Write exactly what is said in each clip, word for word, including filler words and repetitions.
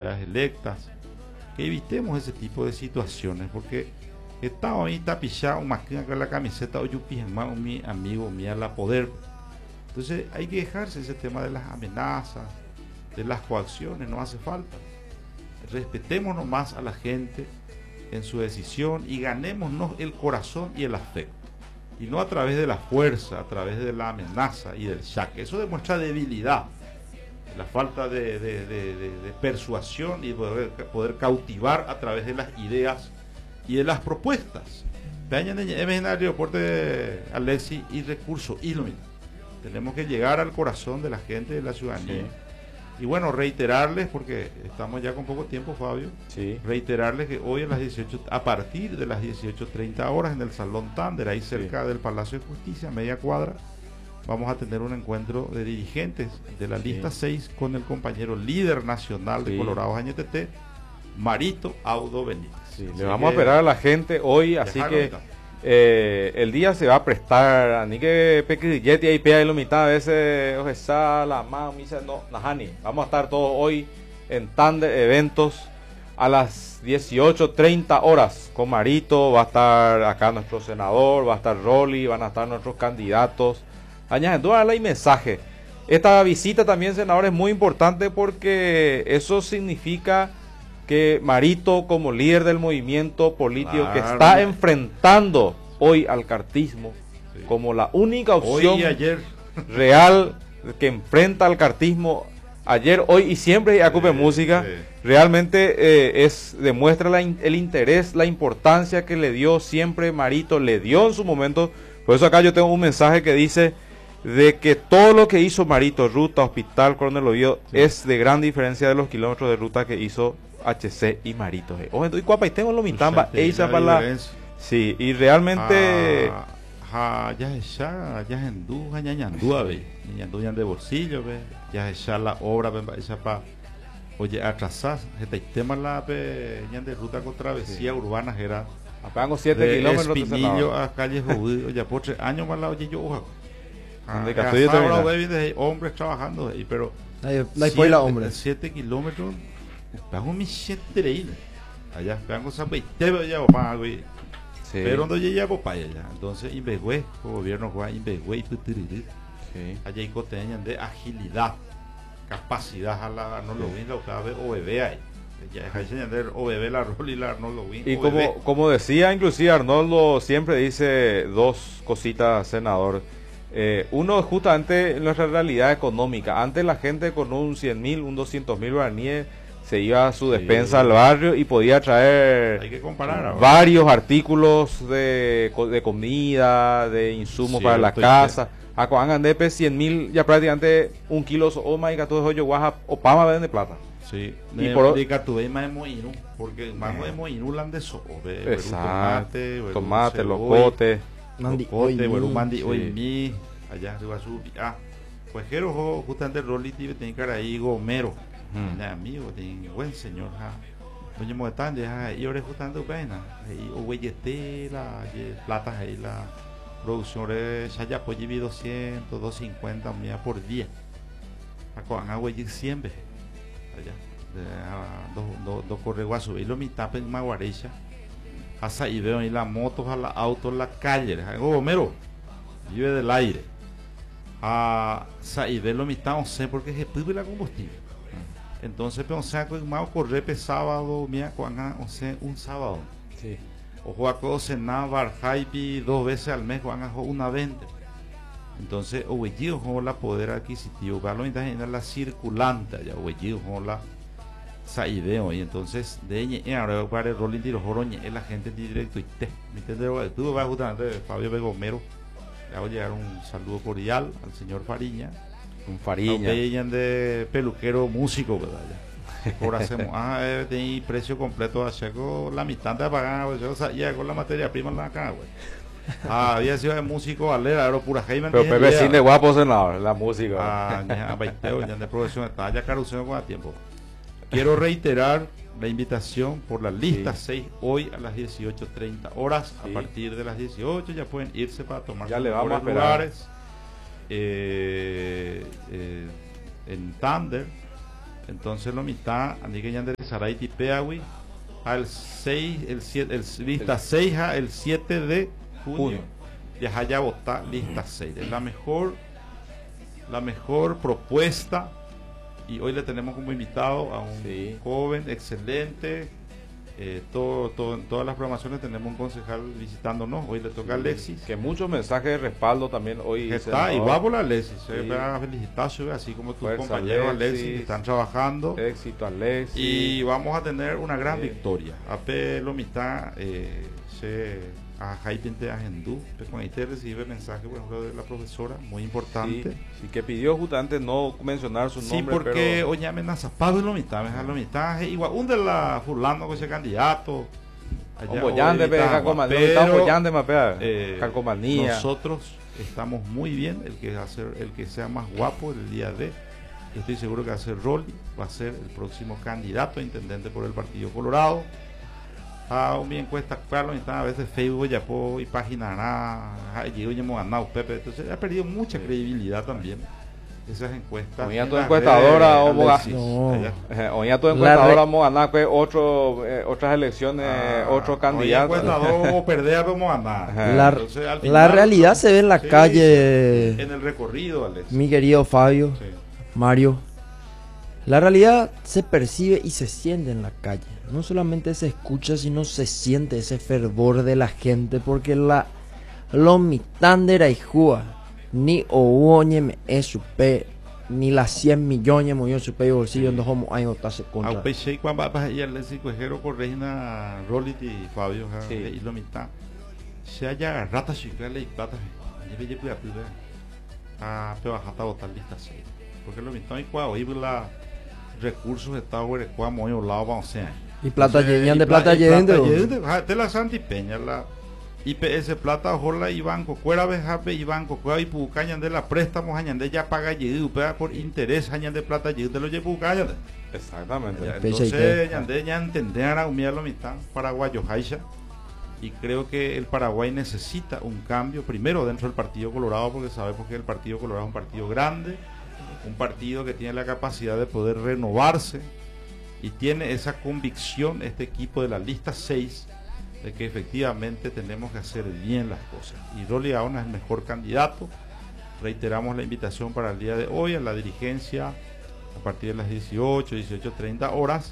autoridades electas, que evitemos ese tipo de situaciones, porque está ahí tapillado una con la camiseta o yo pijama mi amigo mía la poder. Entonces hay que dejarse ese tema de las amenazas, de las coacciones, no hace falta. Respetémonos más a la gente en su decisión y ganémonos el corazón y el afecto, y no a través de la fuerza, a través de la amenaza y del saque. Eso demuestra debilidad, la falta de, de, de, de, de persuasión y poder, poder cautivar a través de las ideas y de las propuestas. Vean en el aeropuerto Alexis y recursos ilumina. Tenemos que llegar al corazón de la gente, de la ciudadanía. Sí. Y bueno, reiterarles, porque estamos ya con poco tiempo, Fabio, sí. reiterarles que hoy a las dieciocho, a partir de las dieciocho treinta horas en el Salón Tander, ahí cerca sí. del Palacio de Justicia, media cuadra, vamos a tener un encuentro de dirigentes de la lista sí. seis con el compañero líder nacional de sí. Colorado Añetete, Marito Audo Benítez. Sí, le vamos a esperar a la gente hoy, así que eh, el día se va a prestar, ni que pequeñete y pea lo mitad a veces, o sea, la más, no, najani. Vamos a estar todos hoy en Tander Eventos a las dieciocho treinta horas con Marito, va a estar acá nuestro senador, va a estar Rolly, van a estar nuestros candidatos. Añadiendo el mensaje. Esta visita también, senador, es muy importante porque eso significa que Marito, como líder del movimiento político claro. que está enfrentando hoy al cartismo sí. como la única opción hoy y ayer. real que enfrenta al cartismo ayer, hoy y siempre, y Acupe sí, Música, sí. realmente eh, es demuestra la, el interés, la importancia que le dio siempre Marito, le dio en su momento. Por eso acá yo tengo un mensaje que dice de que todo lo que hizo Marito, ruta, hospital, Coronel Oviedo, sí. es de gran diferencia de los kilómetros de ruta que hizo H C y Marito. Ojo, y cuapa, y tengo lo mitamba, ella para la... Sí, y realmente... Ah, ya es ya, ya es endú, ya ñandú, ve, ñandú ya de bolsillo, ve, ya es ya la obra, ve, esa pa, oye, atrasar, este tema la, ve, ya de ruta con travesía sí. urbana, era... Apago siete kilómetros de Espinillo a calle Judío, ya por tres años más la, oye, yo, ojo. Hombres trabajando ahí, pero no hay la hombre siete kilómetros pago mi siete allá pegan esa veinte ya papá güey pero no llega papá allá entonces investigüe el gobierno juega investigüe y putiriri allá hay coteñas de agilidad capacidad a la no lo vi la otra vez o bebé ahí ya deja de o bebé la rol y la no lo vi y como como decía inclusive Arnoldo siempre dice dos cositas, senador. Eh, uno justamente en nuestra realidad económica. Antes la gente con un cien mil, un doscientos mil guaraníes se iba a su despensa sí. al barrio y podía traer Hay que comparar varios artículos de, de comida, de insumos sí, para la casa. A Coangandepe cien mil, ya prácticamente un kilo o más y todo eso yo guaja o pama venden de plata. Sí, y por porque más de moinú lan de so, tomate, tomate, locote. Mandi hoy mandi hoy mi allá arriba su ah pues quiero justamente Rolly tiene cara ahí gomero mi amigo tiene buen señor ja doña moetan de y ahora justamente pena y o güeyete la plata ahí la producción de ya pues llevi doscientos, doscientos cincuenta mil por día a con agua y siempre allá dos dos dos correguazos y lo mitad en Maguarecha hasta y veo ahí las motos, a la autos, la calle, Gomero, vive del aire. A y ve lo mitad, no sé, porque es el la combustible. Entonces, pero o sea, más correr sábado, mía, o sea, un sábado. Sí. O juego cenar, barjaipi dos veces al mes, juegan una veinte. Entonces, o huellido, o la poder adquisitivo, va lo mitad en la circulante, ya huellido, o la idea y entonces de ella ahora para el rolling de los joroñes es la gente directo y te me entiendes tú vas justamente Fabio Begomero le hago llegar un saludo cordial al señor Fariña un Fariña de peluquero músico verdad ya por hacemos ah eh, tiene precio completo a Checo la mitad de pagar pues, yo salía con la materia prima en la acá güey ah había sido de músico alera era pura Jaime pero Pepe sin de guapo senador la música ah ya veinteo ya de profesión está ya caruceo con el tiempo. Quiero reiterar la invitación por la lista sí. seis hoy a las dieciocho treinta horas. Sí. A partir de las dieciocho ya pueden irse para tomar ya le vamos a lugares eh, eh, en Tander Entonces lo mitad, andi que ya enderezará y tipeawi al seis, el siete, el lista seis a el siete de junio. Ya ya votar lista seis. Es la mejor, la mejor propuesta. Y hoy le tenemos como invitado a un sí. joven excelente. Eh, todo, todo, en todas las programaciones tenemos un concejal visitándonos. Hoy le toca a Alexis. Que muchos mensajes de respaldo también hoy. Está, y va por la Alexis. Sí. Eh, felicitaciones, así como tus Fuerza compañeros Alexis, Alexis que están trabajando. Éxito Alexis. Y vamos a tener una gran sí. victoria. A P lo mitad eh, se a Jaipinte Agendú. Con ahí te recibe mensaje, por ejemplo, de la profesora, muy importante. Sí, sí, que pidió justamente no mencionar su sí, nombre. Sí, porque pero... hoy ya amenaza Pablo lo mitad, me lo mitad, igual un de la fulano que ese candidato. Nosotros estamos muy bien, el que va a ser, el que sea más guapo el día de, estoy seguro que va a ser Rolly, va a ser el próximo candidato a intendente por el Partido Colorado. A mi encuesta, claro, a veces Facebook ya puedo y página nada, yo ya hemos ganado Pepe, entonces ha perdido mucha credibilidad también esas encuestas. Hoy ya tu encuestadora vamos a tu encuestadora vamos a ganar otro eh, otras elecciones, ah, otro candidato. Hoy encuestador vamos a perder, vamos a ganar. La, entonces, final, la realidad se ve en la sí, calle. En el recorrido, Alex. Mi querido Fabio, sí. Mario. La realidad se percibe y se siente en la calle. No solamente se escucha, sino se siente ese fervor de la gente, porque la lo mitandera y jua ni oñe me es supe ni las cien millones movió su pe bolsillo en dos homos años tase contra. A peche cuando va a ir al cincuejero con Reina Rolit y Fabio y lo mitad. Se haya rata chicle y plata. Y ve ya pude a pebajata botar lista seis. Porque lo mitad y cuando iba la recursos de Estado de Cuá muy lado vamos a y plata llenan de plata llenan de la Santi Peña la I P S plata ojola y banco cuera vejape y banco cuera y pucañan de la préstamos añande ya paga yedu por interés añande plata yedu de lo llevo pucañan exactamente ya, entonces añande ya entender a humillar lo mitad paraguayo jaixa y creo que el Paraguay necesita un cambio primero dentro del Partido Colorado porque sabemos que el Partido Colorado es un partido grande, un partido que tiene la capacidad de poder renovarse y tiene esa convicción este equipo de la lista seis de que efectivamente tenemos que hacer bien las cosas y Rolly Gaona es el mejor candidato. Reiteramos la invitación para el día de hoy a la dirigencia a partir de las dieciocho, dieciocho treinta horas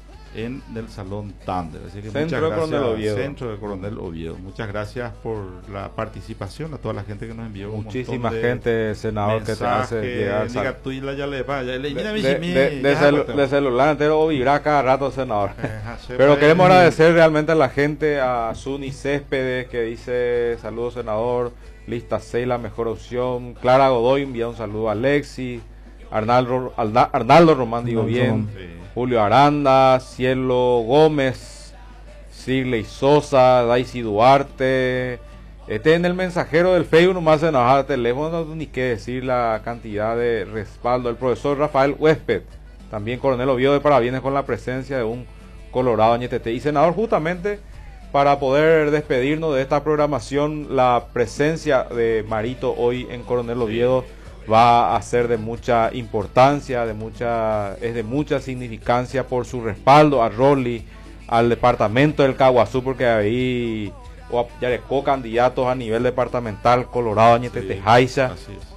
en el Salón Thunder. Así que Centro muchas gracias, de Coronel Oviedo. Centro de Coronel Oviedo. Muchas gracias por la participación, a toda la gente que nos envió. Muchísima gente, senador, que te hace llegar. Diga, tú y la ya le va, ya le de, de, de, de, celu de celular entero vivirá cada rato, senador. Eh, Pero queremos agradecer realmente a la gente, a Zuni Céspedes, que dice saludos, senador. Lista seis, la mejor opción. Clara Godoy envía un saludo a Alexis. Arnaldo, Arnaldo, Arnaldo Román, digo bien. Sí. Julio Aranda, Cielo Gómez, Sigley Sosa, Daisy Duarte. Este en el mensajero del Facebook nomás se nos da teléfono, no ni qué decir la cantidad de respaldo. El profesor Rafael Huésped, también Coronel Oviedo de Parabienes con la presencia de un Colorado Añetete. Y senador, justamente para poder despedirnos de esta programación, la presencia de Marito hoy en Coronel Oviedo va a ser de mucha importancia, de mucha es de mucha significancia por su respaldo a Rolly, al departamento del Caguazú, porque ahí ya le candidatos a nivel departamental Colorado Añetete Jaiza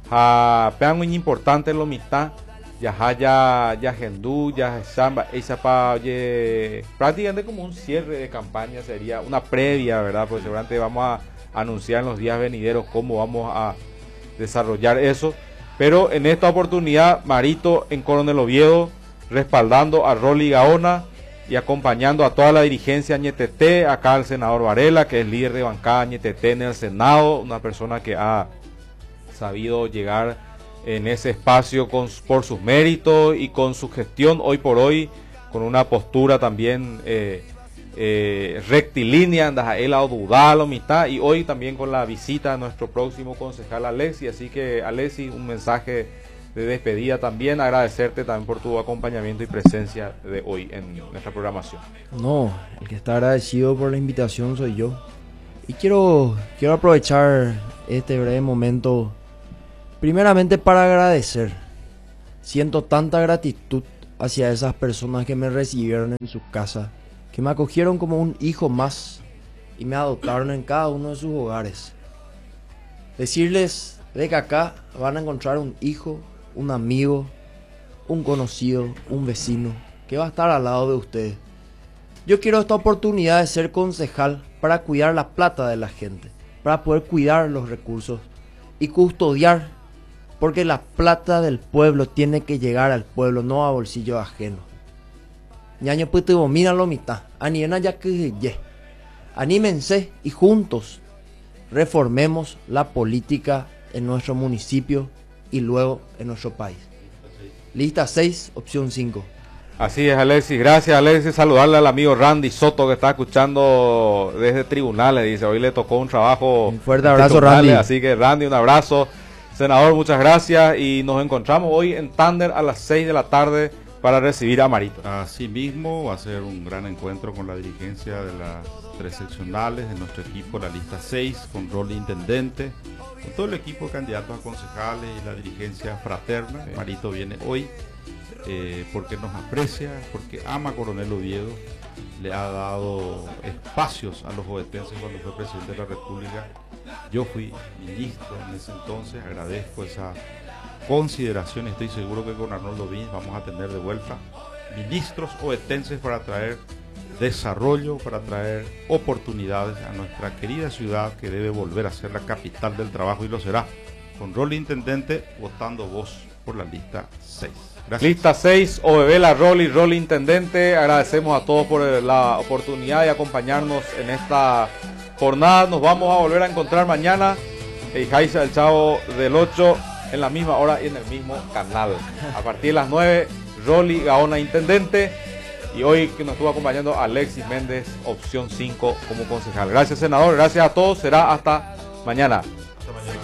a pean muy importante lo mitad ya ya ya Gendú ya Samba esa pa oye prácticamente como un cierre de campaña, sería una previa, verdad, pues seguramente vamos a anunciar en los días venideros cómo vamos a desarrollar eso. Pero en esta oportunidad, Marito en Coronel Oviedo, respaldando a Rolly Gaona y acompañando a toda la dirigencia Añetete, acá al senador Varela, que es líder de bancada Añetete en el Senado, una persona que ha sabido llegar en ese espacio con, por sus méritos y con su gestión hoy por hoy, con una postura también eh, eh, rectilínea, anda él a dudar la mitad, y hoy también con la visita a nuestro próximo concejal Alexis. Así que Alexis, un mensaje de despedida también, agradecerte también por tu acompañamiento y presencia de hoy en nuestra programación. No, el que está agradecido por la invitación soy yo, y quiero, quiero aprovechar este breve momento primeramente para agradecer. Siento tanta gratitud hacia esas personas que me recibieron en su casa, que me acogieron como un hijo más y me adoptaron en cada uno de sus hogares. Decirles de que acá van a encontrar un hijo, un amigo, un conocido, un vecino, que va a estar al lado de ustedes. Yo quiero esta oportunidad de ser concejal para cuidar la plata de la gente, para poder cuidar los recursos y custodiar, porque la plata del pueblo tiene que llegar al pueblo, no a bolsillo ajeno. Ñaño puto domina lo mitad, aniena ya que ye. Anímense y juntos reformemos la política en nuestro municipio y luego en nuestro país. Lista seis, opción cinco. Así es, Alexis. Gracias, Alexis. Saludarle al amigo Randy Soto que está escuchando desde tribunales. Dice, hoy le tocó un trabajo. Un fuerte abrazo, Randy. Así que, Randy, un abrazo. Senador, muchas gracias. Y nos encontramos hoy en Tander a las seis de la tarde para recibir a Marito. Así mismo, va a ser un gran encuentro con la dirigencia de las tres seccionales de nuestro equipo, la lista seis, con rol de intendente, con todo el equipo de candidatos a concejales y la dirigencia fraterna. Sí. Marito viene hoy. Eh, porque nos aprecia, porque ama a Coronel Oviedo, le ha dado espacios a los ovetenses cuando fue presidente de la República. Yo fui ministro en ese entonces, agradezco esa consideración y estoy seguro que con Arnoldo Vins vamos a tener de vuelta ministros ovetenses para traer desarrollo, para traer oportunidades a nuestra querida ciudad que debe volver a ser la capital del trabajo y lo será, con rol de intendente, votando vos por la lista seis. Gracias. Lista seis, Ovebel, Rol y Rol Intendente. Agradecemos a todos por la oportunidad de acompañarnos en esta jornada. Nos vamos a volver a encontrar mañana en Jaiza el Chavo del ocho en la misma hora y en el mismo canal. A partir de las nueve, Rolly Gaona Intendente. Y hoy que nos estuvo acompañando Alexis Méndez, opción cinco como concejal. Gracias, senador. Gracias a todos. Será hasta mañana. Hasta mañana.